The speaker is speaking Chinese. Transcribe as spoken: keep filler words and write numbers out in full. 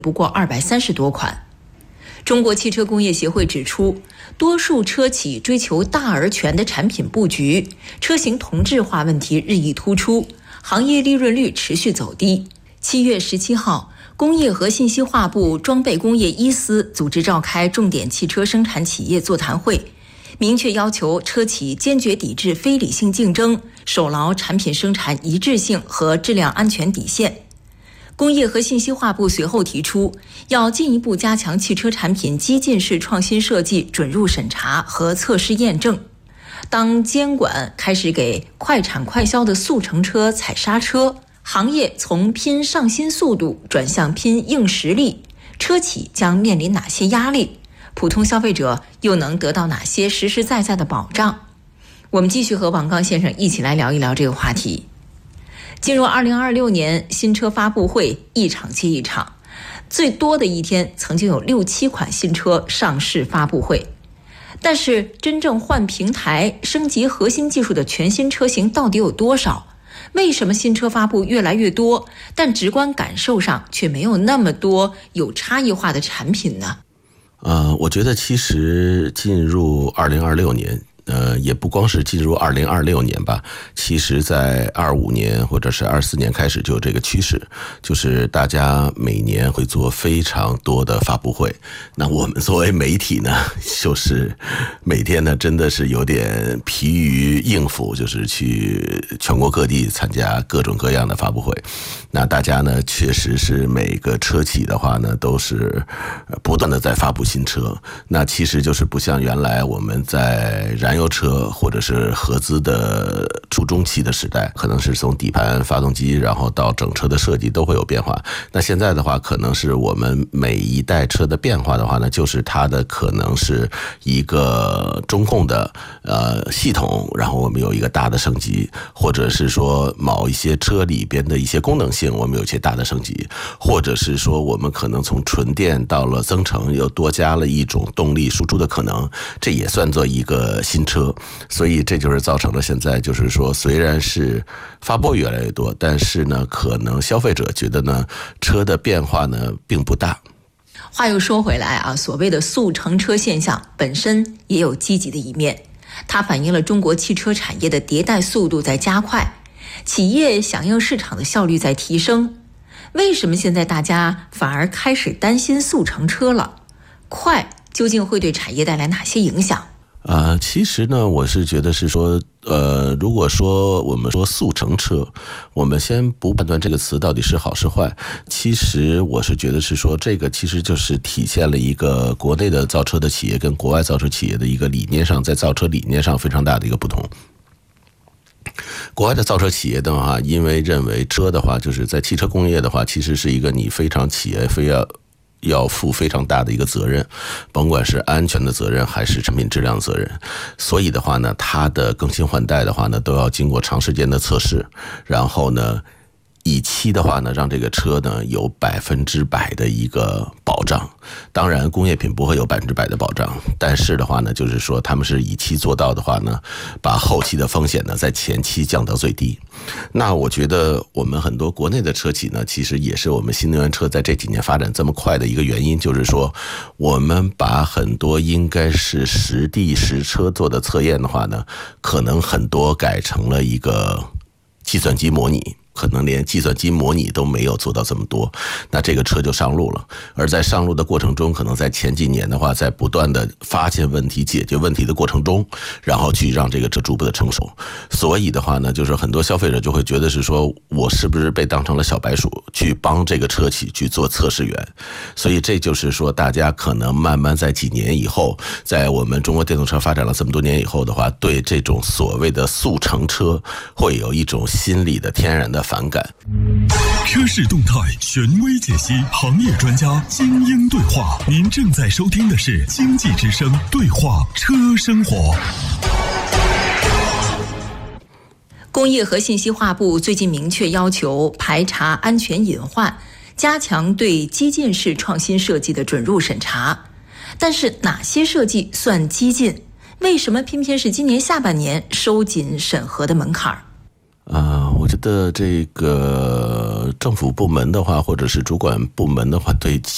不过二百三十多款。中国汽车工业协会指出，多数车企追求大而全的产品布局，车型同质化问题日益突出，行业利润率持续走低。七月十七号，工业和信息化部装备工业一司组织召开重点汽车生产企业座谈会，明确要求车企坚决抵制非理性竞争，守牢产品生产一致性和质量安全底线。工业和信息化部随后提出，要进一步加强汽车产品激进式创新设计准入审查和测试验证。当监管开始给快产快销的速成车踩刹车，行业从拼上新速度转向拼硬实力，车企将面临哪些压力？普通消费者又能得到哪些实实在在的保障？我们继续和王刚先生一起来聊一聊这个话题。进入二零二六年，新车发布会一场接一场，最多的一天曾经有六七款新车上市发布会。但是真正换平台、升级核心技术的全新车型到底有多少？为什么新车发布越来越多，但直观感受上却没有那么多有差异化的产品呢？ 呃，我觉得其实进入二零二六年，呃，也不光是进入二零二六年吧，其实在二五年或者是二四年开始就有这个趋势，就是大家每年会做非常多的发布会。那我们作为媒体呢，就是每天呢真的是有点疲于应付，就是去全国各地参加各种各样的发布会。那大家呢确实是每个车企的话呢都是不断的在发布新车，那其实就是不像原来我们在燃油车或者是合资的初中期的时代，可能是从底盘、发动机然后到整车的设计都会有变化。那现在的话可能是我们每一代车的变化的话呢，就是它的可能是一个中控的呃系统，然后我们有一个大的升级，或者是说某一些车里边的一些功能性我们有一些大的升级，或者是说我们可能从纯电到了增程又多加了一种动力输出的可能，这也算作一个新车。所以这就是造成了现在就是说虽然是发布越来越多，但是呢可能消费者觉得呢车的变化呢并不大。 话又说回来啊，所谓的速成车现象本身也有积极的一面，它反映了中国汽车产业的迭代速度在加快，企业响应市场的效率在提升。为什么现在大家反而开始担心速成车了？快究竟会对产业带来哪些影响？ 呃，其实呢，我是觉得是说，呃，如果说我们说速成车，我们先不判断这个词到底是好是坏，其实我是觉得是说，这个其实就是体现了一个国内的造车的企业跟国外造车企业的一个理念上，在造车理念上非常大的一个不同。国外的造车企业的话，因为认为车的话，就是在汽车工业的话，其实是一个你非常企业非要要负非常大的一个责任，甭管是安全的责任还是产品质量责任。所以的话呢，它的更新换代的话呢，都要经过长时间的测试，然后呢以期的话呢，让这个车呢有百分之百的一个保障。当然，工业品不会有百分之百的保障，但是的话呢，就是说他们是以期做到的话呢，把后期的风险呢在前期降到最低。那我觉得我们很多国内的车企呢，其实也是我们新能源车在这几年发展这么快的一个原因，就是说我们把很多应该是实地实车做的测验的话呢，可能很多改成了一个计算机模拟。可能连计算机模拟都没有做到这么多，那这个车就上路了。而在上路的过程中，可能在前几年的话，在不断的发现问题、解决问题的过程中，然后去让这个车逐步的成熟。所以的话呢，就是很多消费者就会觉得是说，我是不是被当成了小白鼠，去帮这个车企去做测试员？所以这就是说，大家可能慢慢在几年以后，在我们中国电动车发展了这么多年以后的话，对这种所谓的速成车会有一种心理的天然的反感。 车市动态权威解析，行业专家精英对话。您正在收听的是经济之声对话车生活。 工业和信息化部最近明确要求排查安全隐患，加强对激进式创新设计的准入审查。但是哪些设计算激进？为什么偏偏是今年下半年收紧审核的门槛？ 呃，我觉得这个政府部门的话，或者是主管部门的话，对